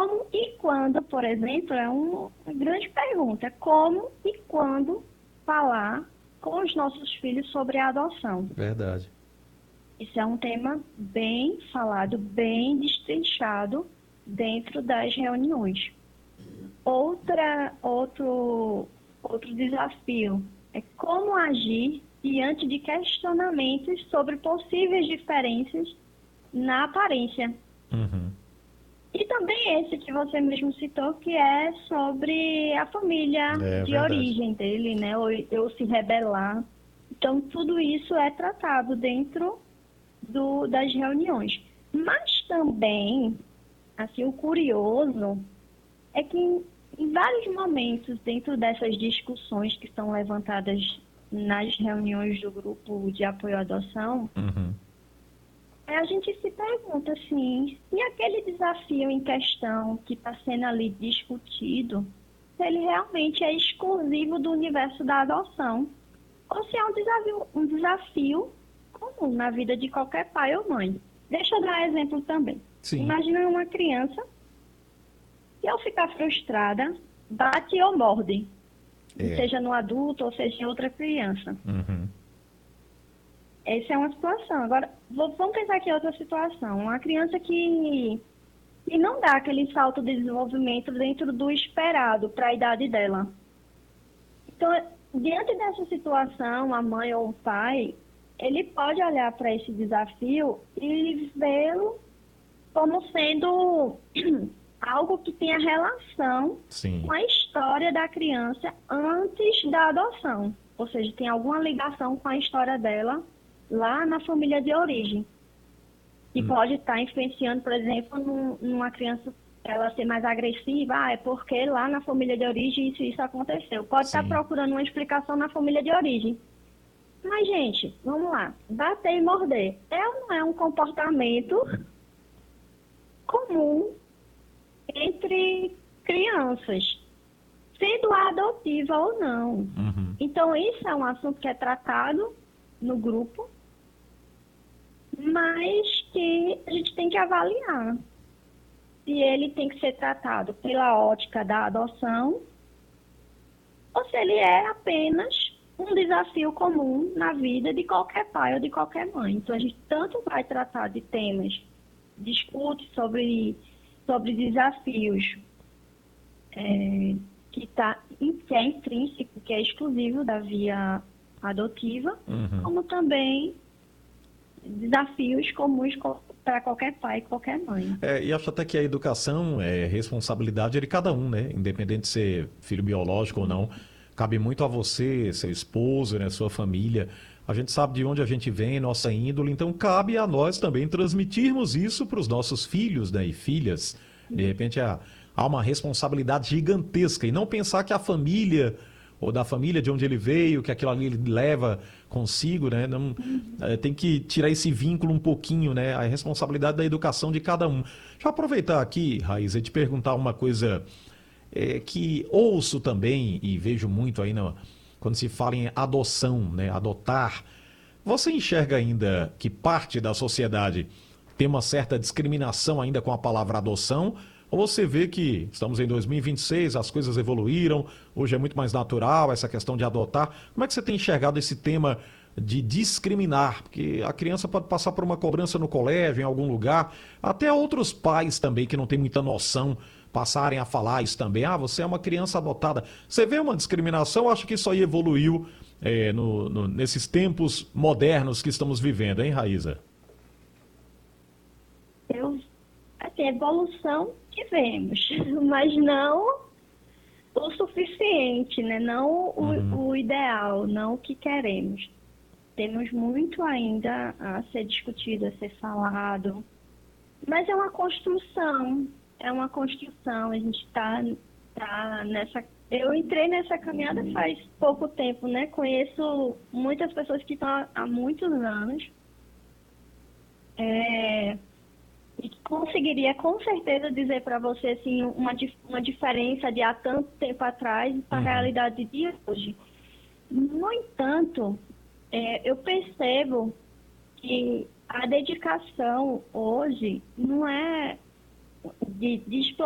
Como e quando, por exemplo, é uma grande pergunta. Como e quando falar com os nossos filhos sobre a adoção? Verdade. Isso é um tema bem falado, bem destrinchado dentro das reuniões. Outro desafio é como agir diante de questionamentos sobre possíveis diferenças na aparência. Uhum. E também esse que você mesmo citou, que é sobre a família É de verdade. origem dele, né? Ou se rebelar. Então, tudo isso é tratado dentro das reuniões. Mas também, assim, o curioso é que em vários momentos, dentro dessas discussões que são levantadas nas reuniões do grupo de apoio à adoção, Uhum. a gente se pergunta assim, se aquele desafio em questão que está sendo ali discutido, se ele realmente é exclusivo do universo da adoção, ou se é um desafio comum na vida de qualquer pai ou mãe. Deixa eu dar exemplo também. Sim. Imagina uma criança que ao ficar frustrada, bate ou morde, É. seja no adulto ou seja em outra criança. Uhum. Essa é uma situação. Agora, vamos pensar aqui em outra situação. Uma criança que não dá aquele salto de desenvolvimento dentro do esperado para a idade dela. Então, diante dessa situação, a mãe ou o pai, ele pode olhar para esse desafio e vê-lo como sendo algo que tenha relação Sim. com a história da criança antes da adoção. Ou seja, tem alguma ligação com a história dela lá na família de origem. Que pode estar influenciando, por exemplo, numa criança ela ser mais agressiva, é porque lá na família de origem isso aconteceu. Pode estar Sim. procurando uma explicação na família de origem. Mas, gente, vamos lá. Bater e morder é ou não é um comportamento comum entre crianças, sendo adotiva ou não? Uhum. Então, isso é um assunto que é tratado no grupo, mas que a gente tem que avaliar se ele tem que ser tratado pela ótica da adoção ou se ele é apenas um desafio comum na vida de qualquer pai ou de qualquer mãe. Então, a gente tanto vai tratar de temas, discute sobre desafios que é intrínseco, que é exclusivo da via adotiva, Uhum. como também desafios comuns para qualquer pai e qualquer mãe. E acho até que a educação é responsabilidade de cada um, né? Independente de ser filho biológico ou não. Cabe muito a você, seu esposo, né? Sua família. A gente sabe de onde a gente vem, nossa índole, então cabe a nós também transmitirmos isso para os nossos filhos, né? E filhas. De repente há uma responsabilidade gigantesca e não pensar que a família ou da família de onde ele veio, que aquilo ali ele leva consigo, né? Não, tem que tirar esse vínculo um pouquinho, né? A responsabilidade da educação de cada um. Deixa eu aproveitar aqui, Raíssa, e te perguntar uma coisa que ouço também e vejo muito aí quando se fala em adoção, né? Adotar. Você enxerga ainda que parte da sociedade tem uma certa discriminação ainda com a palavra adoção? Ou você vê que estamos em 2026, as coisas evoluíram, hoje é muito mais natural essa questão de adotar? Como é que você tem enxergado esse tema de discriminar? Porque a criança pode passar por uma cobrança no colégio, em algum lugar, até outros pais também que não têm muita noção passarem a falar isso também. Ah, você é uma criança adotada. Você vê uma discriminação? Eu acho que isso aí evoluiu nesses tempos modernos que estamos vivendo, hein, Raíza? Assim, evolução tivemos, mas não o suficiente, né? Não Uhum. o ideal, não o que queremos. Temos muito ainda a ser discutido, a ser falado, mas é uma construção, a gente tá nessa... Eu entrei nessa caminhada faz pouco tempo, né? Conheço muitas pessoas que estão há muitos anos, e conseguiria com certeza dizer para você assim, uma diferença de há tanto tempo atrás para a Uhum. realidade de hoje. No entanto, eu percebo que a dedicação hoje não é de